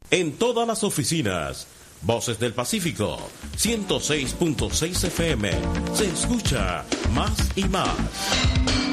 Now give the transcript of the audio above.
En todas las oficinas, Voces del Pacífico, 106.6 FM, se escucha más y más.